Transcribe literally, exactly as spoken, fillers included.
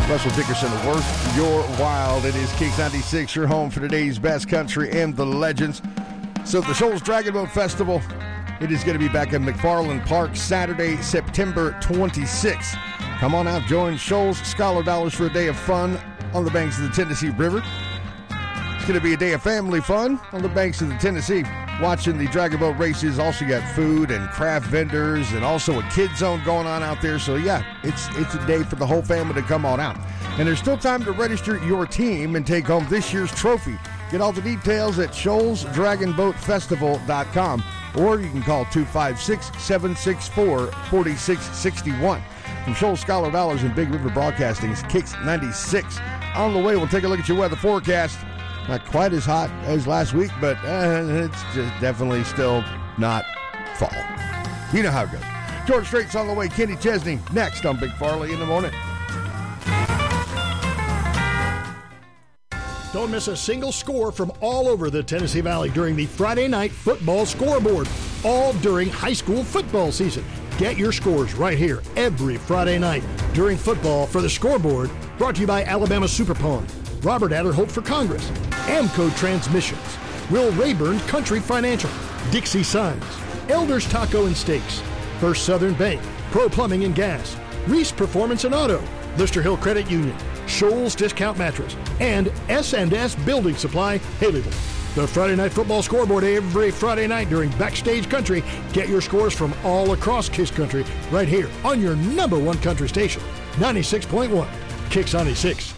Russell Dickerson, worth your while. It is Kicks ninety-six, your home for today's best country and the legends. So the Shoals Dragon Boat Festival, it is going to be back at McFarland Park Saturday, September twenty-sixth. Come on out, join Shoals Scholar Dollars for a day of fun on the banks of the Tennessee River. It's going to be a day of family fun on the banks of the Tennessee. Watching the Dragon Boat races. Also got food and craft vendors and also a kid zone going on out there. So yeah, it's it's a day for the whole family to come on out. And there's still time to register your team and take home this year's trophy. Get all the details at shoals dragon boat festival dot com, or you can call two five six, seven six four, four six six one. From Shoals Scholar Dollars and Big River Broadcasting's Kicks ninety-six. On the way, we'll take a look at your weather forecast. Not quite as hot as last week, but uh, it's just definitely still not fall. You know how it goes. George Strait's on the way. Kenny Chesney next on Big Farley in the Morning. Don't miss a single score from all over the Tennessee Valley during the Friday Night Football Scoreboard, all during high school football season. Get your scores right here every Friday night during football for the Scoreboard, brought to you by Alabama Super Pawn, Robert Adler Hope for Congress, Amco Transmissions, Will Rayburn Country Financial, Dixie Signs, Elders Taco and Steaks, First Southern Bank, Pro Plumbing and Gas, Reese Performance and Auto, Lister Hill Credit Union, Shoals Discount Mattress, and S and S Building Supply, Haleyville. The Friday Night Football Scoreboard every Friday night during Backstage Country. Get your scores from all across Kiss Country right here on your number one country station, ninety-six point one, Kicks ninety-six.